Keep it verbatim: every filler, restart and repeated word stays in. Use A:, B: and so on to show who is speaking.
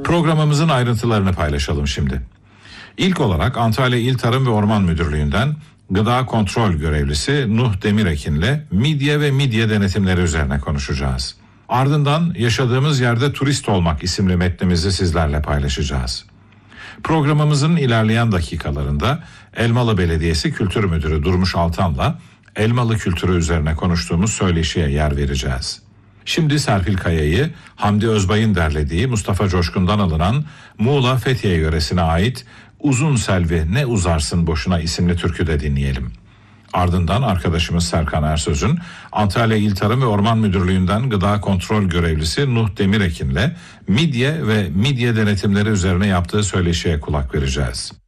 A: Programımızın ayrıntılarını paylaşalım şimdi. İlk olarak Antalya İl Tarım ve Orman Müdürlüğü'nden Gıda Kontrol Görevlisi Nuh Demirekin'le midye ve midye denetimleri üzerine konuşacağız. Ardından Yaşadığımız Yerde Turist Olmak isimli metnimizi sizlerle paylaşacağız. Programımızın ilerleyen dakikalarında Elmalı Belediyesi Kültür Müdürü Durmuş Altan'la Elmalı kültürü üzerine konuştuğumuz söyleşiye yer vereceğiz. Şimdi Serpil Kaya'yı Hamdi Özbay'ın derlediği Mustafa Coşkun'dan alınan Muğla Fethiye yöresine ait Uzun Selvi Ne Uzarsın Boşuna isimli türküde dinleyelim. Ardından arkadaşımız Serkan Ersöz'ün Antalya İl Tarım ve Orman Müdürlüğü'nden Gıda Kontrol Görevlisi Nuh Demirekin'le midye ve midye denetimleri üzerine yaptığı söyleşiye kulak vereceğiz.